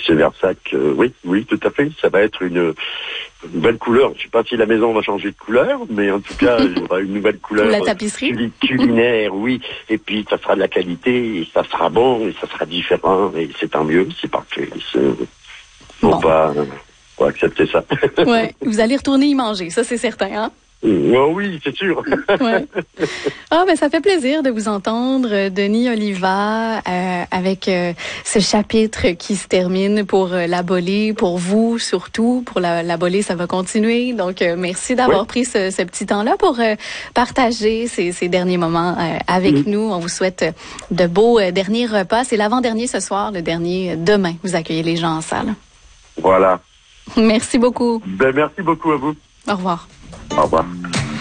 c'est vers ça que, oui, tout à fait. Ça va être une belle couleur. Je sais pas si la maison va changer de couleur, mais en tout cas, il y aura une nouvelle couleur. Pour la tapisserie. Culinaire, oui. Et puis, ça sera de la qualité, et ça sera bon, et ça sera différent, et c'est tant mieux, c'est parfait. Faut accepter ça. Ouais. Vous allez retourner y manger, ça c'est certain, hein? Oh oui, c'est sûr. Ouais. Ça fait plaisir de vous entendre, Denis Oliva, avec ce chapitre qui se termine pour la Bolée, pour vous surtout, pour la Bolée, ça va continuer. Donc, merci d'avoir pris ce petit temps-là pour partager ces derniers moments avec nous. On vous souhaite de beaux derniers repas. C'est l'avant-dernier ce soir, le dernier demain. Vous accueillez les gens en salle. Voilà. Merci beaucoup. Merci beaucoup à vous. Au revoir. Au revoir.